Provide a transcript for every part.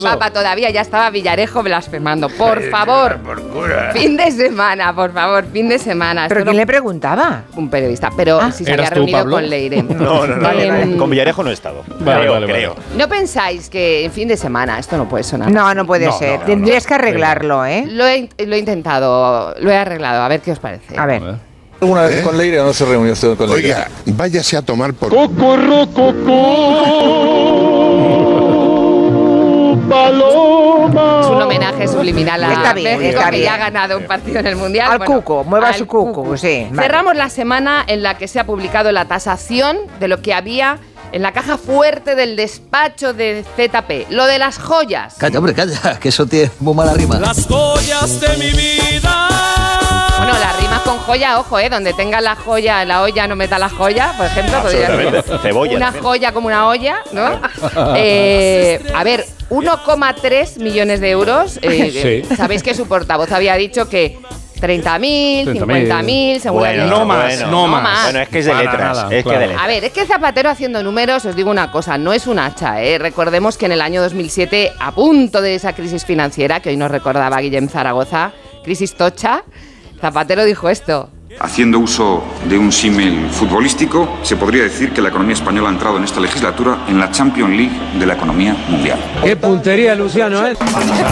Papa todavía ya estaba Villarejo blasfemando. Por favor, fin de semana, por favor, fin de semana. ¿Pero quién le preguntaba? Un periodista, pero si se había reunido Pablo? con Leire. No. Con Villarejo no he estado. Creo. ¿No pensáis que en fin de semana esto no puede sonar? No puede ser. Tendrías que arreglarlo, ¿eh? Lo he intentado, lo he arreglado. A ver qué os parece. A ver. ¿Alguna vez con Leire o no se reunió usted con Leire? Oiga, váyase a tomar por... Es un homenaje subliminal a Está bien, México, está que bien. ya ha ganado un partido en el Mundial. Al cuco, mueva su cuco, sí. Vale. Cerramos la semana en la que se ha publicado la tasación de lo que había en la caja fuerte del despacho de ZP, lo de las joyas. Calla, hombre, calla, que eso tiene muy mala rima. Las joyas de mi vida. Bueno, las rimas con joya, ojo, donde tenga la joya en la olla no meta la joya, por ejemplo. Absolutamente. Cebolla. Una también. joya como una olla, ¿no? A ver, 1,3 millones de euros. Sí. Sabéis que su portavoz había dicho que 30.000, 50.000, según Bueno, había dicho. no más. Bueno, es que es de Para letras. nada, Es que claro. de letras. A ver, es que Zapatero haciendo números, os digo una cosa, no es un hacha, ¿eh? Recordemos que en el año 2007, a punto de esa crisis financiera, que hoy nos recordaba Guillem Zaragoza, crisis tocha, Zapatero dijo esto. Haciendo uso de un símil futbolístico, se podría decir que la economía española ha entrado en esta legislatura en la Champions League de la economía mundial. ¡Qué puntería, Luciano! Es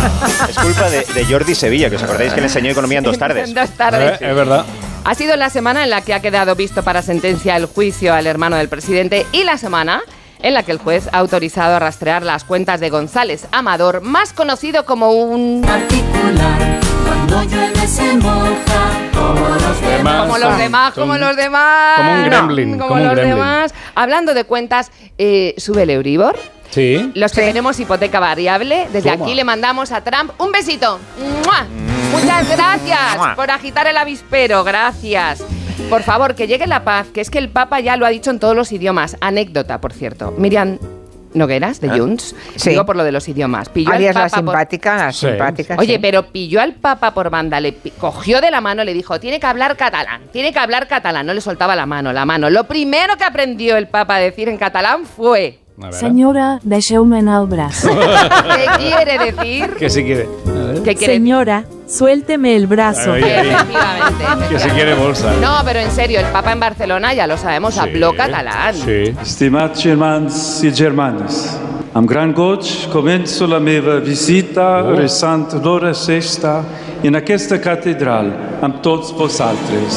culpa de Jordi Sevilla, que os acordáis que le enseñó economía en 2 tardes. En 2 tardes. Es verdad. Ha sido la semana en la que ha quedado visto para sentencia el juicio al hermano del presidente y la semana en la que el juez ha autorizado a rastrear las cuentas de González Amador, más conocido como un... Particular, cuando llueve se moja, como los demás. Como los demás, como los demás. Como un gremlin, Como como un los gremlin. demás. Hablando de cuentas, sube el Euribor. Sí. Los que tenemos hipoteca variable, desde Toma. aquí le mandamos a Trump un besito. ¡Mua! Muchas gracias por agitar el avispero, gracias. Por favor, que llegue la paz, que es que el Papa ya lo ha dicho en todos los idiomas. Anécdota, por cierto. Miriam Nogueras, de Junts, Sí. digo por lo de los idiomas. Pilló al Alias la Papa por... simpática, la Sí. simpática. Oye, sí. pero pilló al Papa por banda, cogió de la mano, le dijo, tiene que hablar catalán, no le soltaba la mano. Lo primero que aprendió el Papa a decir en catalán fue... A ver. Señora, deixeu-me en el brazo. ¿Qué quiere decir? Que si quiere. ¿Qué quiere Señora, suélteme el brazo. Ay, ay, Efectivamente. Que si quiere bolsa. No, pero en serio, el Papa en Barcelona, ya lo sabemos, habló catalán. Sí. Estimats germans i germanes, amb gran goig començo la meva visita resant l'hora sexta en aquesta catedral amb tots vosaltres.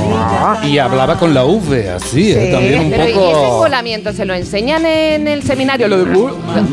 Y hablaba con la V, así, Sí. también un Pero ¿y ese poco... envolamiento se lo enseñan en el seminario? Lo de...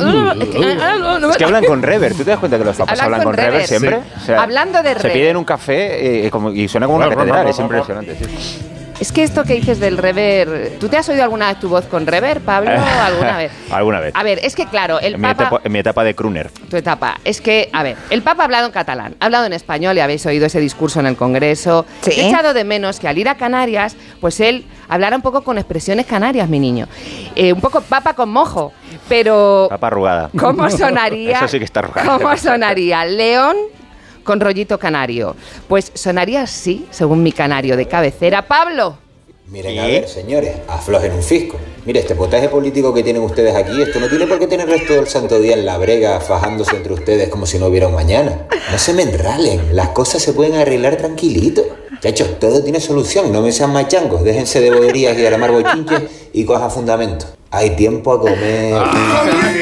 Es que hablan con rever. ¿Tú te das cuenta que los papas Hablan hablan con con rever rever. siempre? Sí. Hablando de Se rever. piden un café y suena como una catedral. Es impresionante. Sí. Es que esto que dices del rever... ¿Tú te has oído alguna vez tu voz con rever, Pablo? ¿Alguna vez? Alguna vez. A ver, es que claro, el En Papa... mi etapa de crooner. Tu etapa. Es que, a ver, el Papa ha hablado en catalán, ha hablado en español y habéis oído ese discurso en el Congreso. Sí. He echado de menos que al ir a Canarias, pues él hablara un poco con expresiones canarias, mi niño. Un poco papa con mojo, pero... Papa arrugada. ¿Cómo sonaría? Eso sí que está arrugada. ¿Cómo sonaría? León con rollito canario. Pues sonaría así, según mi canario de cabecera. ¡Pablo! Miren, a ver, señores, aflojen un fisco. Mire, este potaje político que tienen ustedes aquí, esto no tiene por qué tener el resto del santo día en la brega, fajándose entre ustedes como si no hubiera un mañana. No se me enralen, las cosas se pueden arreglar tranquilito. Muchachos, todo tiene solución, no me sean machangos, déjense de boberías y armar bochinches y cojan fundamento. Hay tiempo a comer. Muy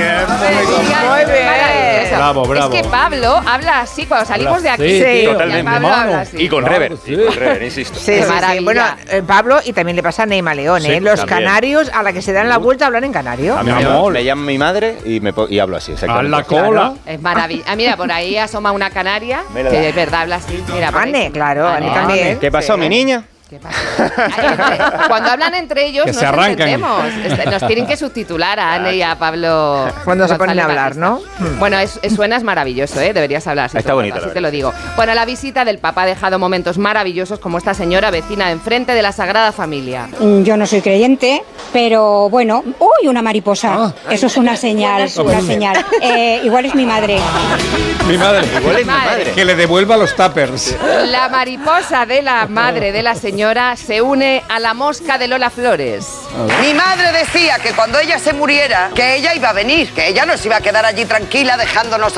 bien. Maravilloso. Bravo, bravo. Es que Pablo habla así cuando salimos de aquí. Sí, Sí. Ya Totalmente. Pablo habla así. Y con Claro, rever. sí. Y con rever, insisto. Sí, Qué sí, sí. maravilla. Bueno, Pablo, y también le pasa a Neima León, Sí, Los también. canarios a la que se dan la vuelta hablan en canario. A mí Mi amor. me llama mi madre y hablo así. A Exactamente. la cola. Es maravilloso. Mira, por ahí asoma una canaria, Mira. que es verdad, habla así. Mira, por ahí. Ane, claro, Ane Ane. también. ¿Qué pasó, Sí. mi niña? ¿Qué pasa? Cuando hablan entre ellos, Que no se nos arrancan. entendemos. Nos tienen que subtitular a Ane y a Pablo. Cuando se ponen a González hablar, ¿no? Batista. Bueno, suenas maravilloso, ¿eh? Deberías hablar así. Está todo el bonito, rato, la así te lo digo. Bueno, la visita del Papa ha dejado momentos maravillosos como esta señora vecina de enfrente de la Sagrada Familia. Yo no soy creyente, pero bueno. ¡Uy, una mariposa! Eso es una señal, una señal. Igual es mi madre. Mi madre. Igual es mi madre. Que le devuelva los tuppers. La mariposa de la madre de la señora se une a la mosca de Lola Flores. Mi madre decía que cuando ella se muriera, que ella iba a venir, que ella no se iba a quedar allí tranquila dejándonos